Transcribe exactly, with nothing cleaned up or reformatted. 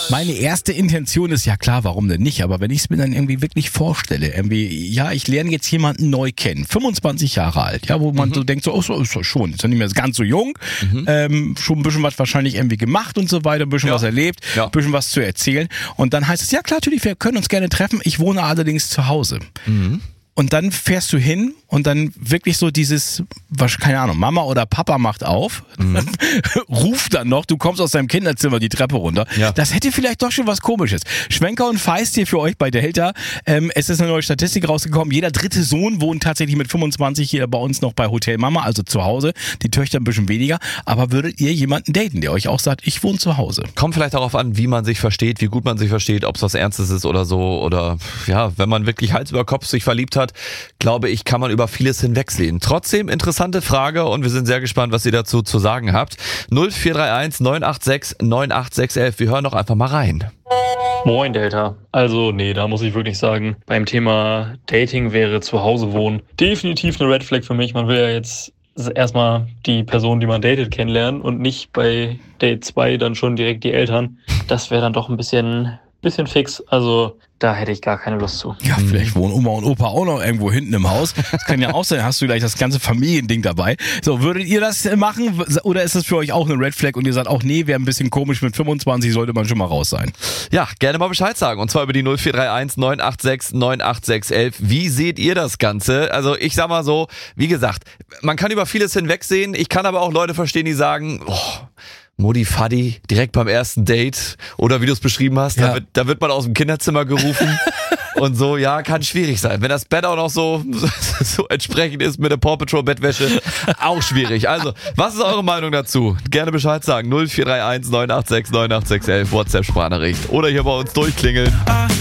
Meine erste Intention ist, ja klar, warum denn nicht, aber wenn ich es mir dann irgendwie wirklich vorstelle, irgendwie, ja, ich lerne jetzt jemanden neu kennen, fünfundzwanzig Jahre alt, ja, wo man mhm. so denkt, so, oh, so ist doch schon, ist doch nicht mehr ganz so jung, mhm. ähm, schon ein bisschen was wahrscheinlich irgendwie gemacht und so weiter, ein bisschen ja. was erlebt, ja. ein bisschen was zu erzählen und dann heißt es, ja klar, natürlich, wir können uns gerne treffen, ich wohne allerdings zu Hause. Mhm. Und dann fährst du hin und dann wirklich so dieses, was, keine Ahnung, Mama oder Papa macht auf, mhm. ruft dann noch, du kommst aus deinem Kinderzimmer die Treppe runter. Ja. Das hätte vielleicht doch schon was Komisches. Schwenker und Feist hier für euch bei Delta. Ähm, es ist eine neue Statistik rausgekommen. Jeder dritte Sohn wohnt tatsächlich mit fünfundzwanzig hier bei uns noch bei Hotel Mama, also zu Hause. Die Töchter ein bisschen weniger. Aber würdet ihr jemanden daten, der euch auch sagt, ich wohne zu Hause? Kommt vielleicht darauf an, wie man sich versteht, wie gut man sich versteht, ob es was Ernstes ist oder so. Oder ja, wenn man wirklich Hals über Kopf sich verliebt hat, glaube ich, kann man über vieles hinwegsehen. Trotzdem interessante Frage und wir sind sehr gespannt, was ihr dazu zu sagen habt. null vier drei eins neun acht sechs neun acht sechs eins. Wir hören doch einfach mal rein. Moin Delta. Also nee, da muss ich wirklich sagen, beim Thema Dating wäre zu Hause wohnen definitiv eine Red Flag für mich. Man will ja jetzt erstmal die Person, die man datet, kennenlernen und nicht bei Date zwei dann schon direkt die Eltern. Das wäre dann doch ein bisschen... bisschen fix, also da hätte ich gar keine Lust zu. Ja, vielleicht wohnen Oma und Opa auch noch irgendwo hinten im Haus. Das kann ja auch sein, hast du gleich das ganze Familiending dabei. So, würdet ihr das machen oder ist das für euch auch eine Red Flag und ihr sagt auch, nee, wäre ein bisschen komisch, mit fünfundzwanzig sollte man schon mal raus sein? Ja, gerne mal Bescheid sagen und zwar über die null vier drei eins neun acht sechs neun acht sechs eins. Wie seht ihr das Ganze? Also ich sag mal so, wie gesagt, man kann über vieles hinwegsehen, ich kann aber auch Leute verstehen, die sagen, oh, Mutti Faddy, direkt beim ersten Date oder wie du es beschrieben hast, ja. da, wird, da wird man aus dem Kinderzimmer gerufen und so, ja, kann schwierig sein. Wenn das Bett auch noch so, so entsprechend ist mit der Paw Patrol Bettwäsche, auch schwierig. Also, was ist eure Meinung dazu? Gerne Bescheid sagen, null vier drei eins neun acht sechs neun acht sechs eins, WhatsApp Sprachnachricht oder hier bei uns durchklingeln.